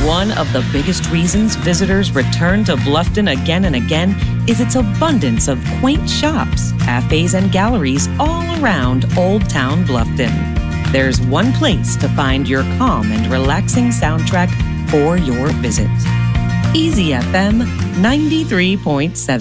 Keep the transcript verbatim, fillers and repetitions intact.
One of the biggest reasons visitors return to Bluffton again and again is its abundance of quaint shops, cafes, and galleries all around Old Town Bluffton. There's one place to find your calm and relaxing soundtrack for your visit. Easy F M ninety-three point seven.